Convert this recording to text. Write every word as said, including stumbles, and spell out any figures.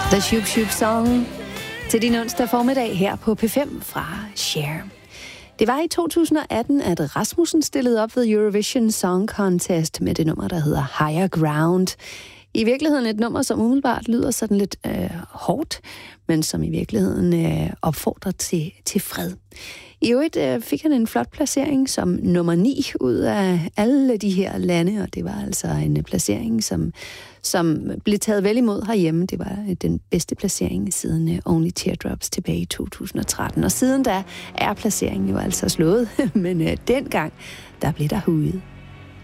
The Shoop Shoop Song til din onsdag formiddag her på P fem fra Cher. Det var i to tusind og atten, at Rasmussen stillede op ved Eurovision Song Contest med det nummer, der hedder Higher Ground. I virkeligheden et nummer, som umiddelbart lyder sådan lidt øh, hårdt, men som i virkeligheden øh, opfordrer til, til fred. I øvrigt øh, fik han en flot placering som nummer ni ud af alle de her lande, og det var altså en placering, som, som blev taget vel imod herhjemme. Det var den bedste placering siden øh, Only Teardrops tilbage i to tusind og tretten. Og siden da er placeringen jo altså slået, men øh, dengang, der blev der huget.